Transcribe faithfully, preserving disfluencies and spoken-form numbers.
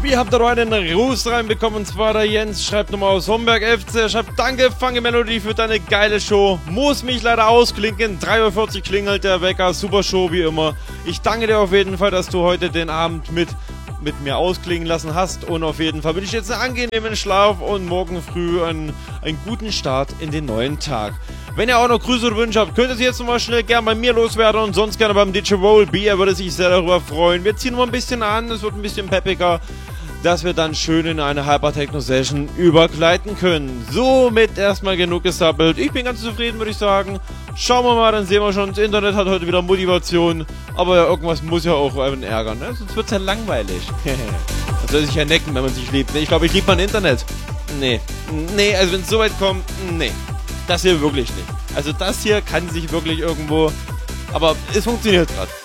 Wir haben da noch einen Gruß reinbekommen, und zwar der Jens schreibt nochmal aus Homberg F C. Er schreibt: Danke, Funky Melody, für deine geile Show. Muss mich leider ausklinken. drei Uhr vierzig klingelt der Wecker. Super Show wie immer. Ich danke dir auf jeden Fall, dass du heute den Abend mit, mit mir ausklingen lassen hast. Und auf jeden Fall wünsche ich jetzt einen angenehmen Schlaf und morgen früh einen, einen guten Start in den neuen Tag. Wenn ihr auch noch Grüße oder Wünsche habt, könnt ihr sie jetzt nochmal schnell gerne bei mir loswerden und sonst gerne beim D J Roll B. Er würde sich sehr darüber freuen. Wir ziehen noch ein bisschen an, es wird ein bisschen peppiger, dass wir dann schön in eine Hyper-Techno-Session übergleiten können. Somit erstmal genug gesappelt. Ich bin ganz zufrieden, würde ich sagen. Schauen wir mal, dann sehen wir schon, das Internet hat heute wieder Motivation. Aber ja, irgendwas muss ja auch einen ärgern, ne? Sonst wird es ja langweilig. Man soll sich ja necken, wenn man sich liebt. Ich glaube, ich liebe mein Internet. Nee. Nee, also wenn es so weit kommt, nee. Das hier wirklich nicht. Also das hier kann sich wirklich irgendwo... Aber es funktioniert gerade.